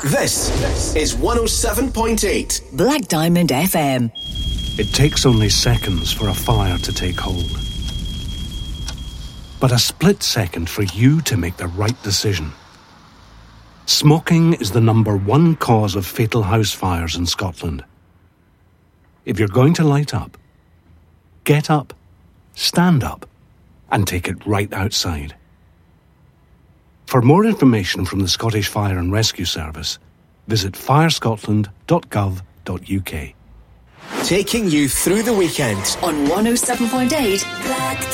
This is 107.8 Black Diamond FM. It takes only seconds for a fire to take hold. But a split second for you to make the right decision. Smoking is the #1 cause of fatal house fires in Scotland. If you're going to light up, get up, stand up, and take it right outside. For more information from the Scottish Fire and Rescue Service, visit firescotland.gov.uk. Taking you through the weekend on 107.8 Black